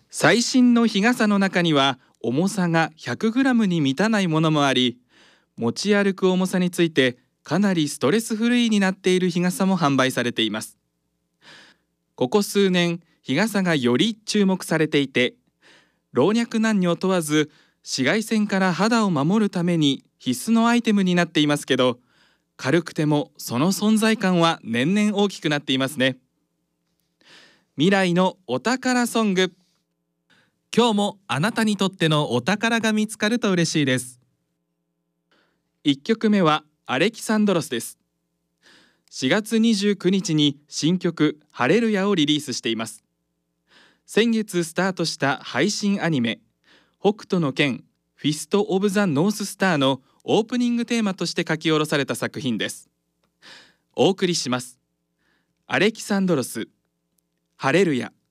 最新の日傘の中には重さが 100g に満たないものもあり、持ち歩く重さについてかなりストレスフリーになっている日傘も販売されています。ここ数年、日傘がより注目されていて、老若男女問わず紫外線から肌を守るために必須のアイテムになっていますけど、軽くてもその存在感は年々大きくなっていますね。未来のお宝ソング。今日もあなたにとってのお宝が見つかると嬉しいです。1曲目はアレキサンドロスです。4月29日に新曲ハレルヤをリリースしています。先月スタートした配信アニメ北斗の拳フィスト・オブ・ザ・ノーススターのオープニングテーマとして書き下ろされた作品です。お送りします。アレキサンドロス、ハレルヤ。